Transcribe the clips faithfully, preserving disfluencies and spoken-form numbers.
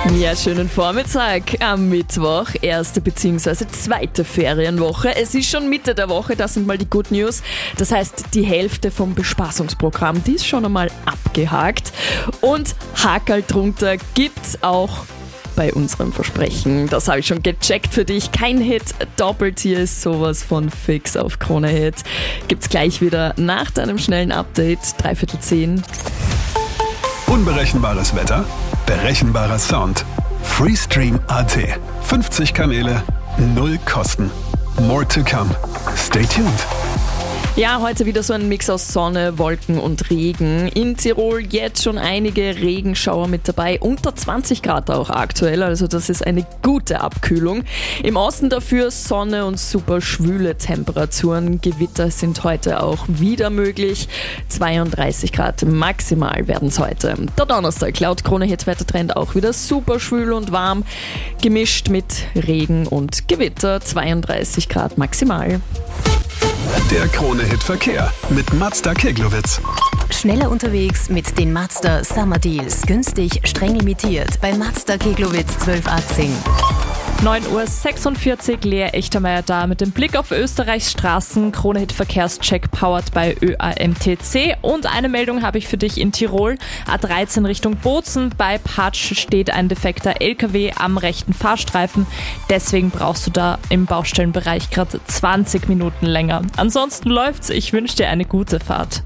Ja, schönen Vormittag am Mittwoch, erste bzw. zweite Ferienwoche. Es ist schon Mitte der Woche, das sind mal die Good News. Das heißt, die Hälfte vom Bespaßungsprogramm, die ist schon einmal abgehakt. Und Hakerl drunter gibt's auch bei unserem Versprechen. Das habe ich schon gecheckt für dich. Kein Hit, Doppeltier ist sowas von fix auf Krone Hit. Gibt's gleich wieder nach deinem schnellen Update, dreiviertel zehn. Unberechenbares Wetter, berechenbarer Sound. Freestream Punkt a t. fünfzig Kanäle, null Kosten. More to come. Stay tuned. Ja, heute wieder so ein Mix aus Sonne, Wolken und Regen. In Tirol jetzt schon einige Regenschauer mit dabei. Unter zwanzig Grad auch aktuell, also das ist eine gute Abkühlung. Im Osten dafür Sonne und super schwüle Temperaturen. Gewitter sind heute auch wieder möglich. zweiunddreißig Grad maximal werden es heute. Der Donnerstag, laut Krone Hit Wettertrend auch wieder super schwül und warm. Gemischt mit Regen und Gewitter. zweiunddreißig Grad maximal. Der Krone-Hit Verkehr mit Mazda Keglowitz. Schneller unterwegs mit den Mazda Summer Deals. Günstig, streng limitiert. Bei Mazda Keglowitz zwölf achtzehn. neun Uhr sechsundvierzig, Lea Echtermeier da mit dem Blick auf Österreichs Straßen. Krone-Hit Verkehrscheck powered bei Ö A M T C. Und eine Meldung habe ich für dich in Tirol. A dreizehn Richtung Bozen. Bei Patsch steht ein defekter L K W am rechten Fahrstreifen. Deswegen brauchst du da im Baustellenbereich gerade zwanzig Minuten länger. Ansonsten läuft's. Ich wünsche dir eine gute Fahrt.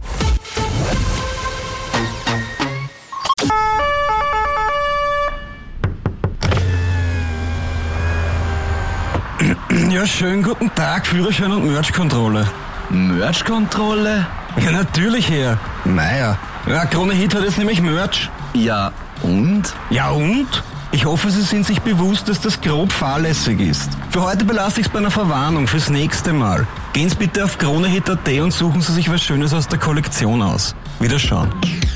Ja, schönen guten Tag, Führerschein und Merch-Kontrolle. Merch-Kontrolle? Ja, natürlich, Herr. Meier. Ja, Krone Hit hat jetzt nämlich Merch. Ja, und? Ja, und? Ich hoffe, Sie sind sich bewusst, dass das grob fahrlässig ist. Für heute belasse ich es bei einer Verwarnung fürs nächste Mal. Gehen Sie bitte auf kronehit punkt a t und suchen Sie sich was Schönes aus der Kollektion aus. Wiederschauen.